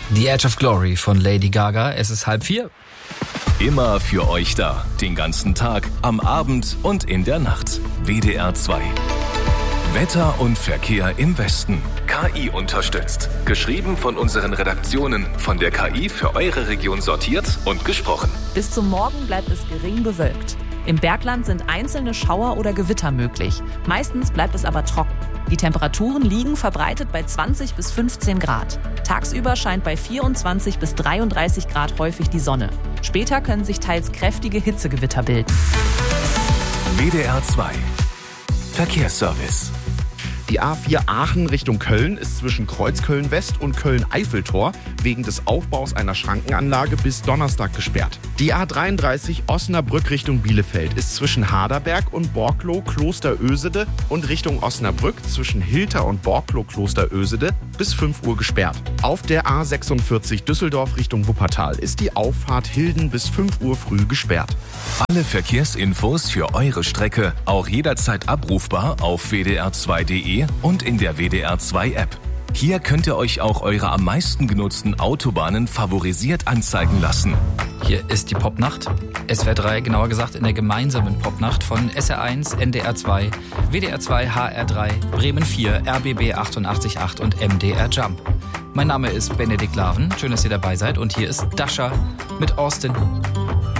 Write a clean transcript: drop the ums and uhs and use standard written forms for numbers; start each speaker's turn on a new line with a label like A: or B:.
A: The Edge of Glory von Lady Gaga. Es ist 3:30.
B: Immer für euch da. Den ganzen Tag, am Abend und in der Nacht. WDR 2. Wetter und Verkehr im Westen. KI unterstützt. Geschrieben von unseren Redaktionen. Von der KI für eure Region sortiert und gesprochen.
C: Bis zum Morgen bleibt es gering bewölkt. Im Bergland sind einzelne Schauer oder Gewitter möglich. Meistens bleibt es aber trocken. Die Temperaturen liegen verbreitet bei 20 bis 15 Grad. Tagsüber scheint bei 24 bis 33 Grad häufig die Sonne. Später können sich teils kräftige Hitzegewitter bilden.
B: WDR 2. Verkehrsservice.
D: Die A4 Aachen Richtung Köln ist zwischen Kreuzköln-West und Köln-Eiffeltor wegen des Aufbaus einer Schrankenanlage bis Donnerstag gesperrt. Die A33 Osnabrück Richtung Bielefeld ist zwischen Haderberg und Borklow-Klosterösede und Richtung Osnabrück zwischen Hilter und Borklow-Klosterösede bis 5 Uhr gesperrt. Auf der A46 Düsseldorf Richtung Wuppertal ist die Auffahrt Hilden bis 5 Uhr früh gesperrt.
B: Alle Verkehrsinfos für eure Strecke auch jederzeit abrufbar auf wdr2.de und in der WDR 2 App. Hier könnt ihr euch auch eure am meisten genutzten Autobahnen favorisiert anzeigen lassen.
A: Hier ist die Popnacht. SWR 3, genauer gesagt in der gemeinsamen Popnacht von SR1, NDR 2, WDR 2, HR 3, Bremen 4, RBB 88.8 und MDR Jump. Mein Name ist Benedikt Laven. Schön, dass ihr dabei seid. Und hier ist Dasha mit Austin.